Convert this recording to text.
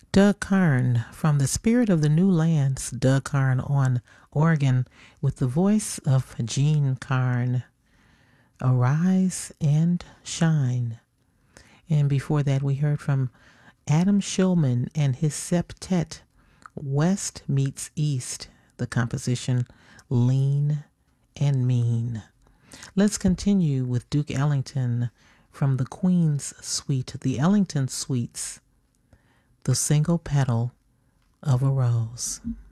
Doug Karn from the Spirit of the New Lands, Doug Karn on organ with the voice of Jean Carn, Arise and Shine. And before that, we heard from Adam Shulman and his septet, West Meets East, the composition Lean and Mean. Let's continue with Duke Ellington from the Queen's Suite, the Ellington Suites, The Single Petal of a Rose.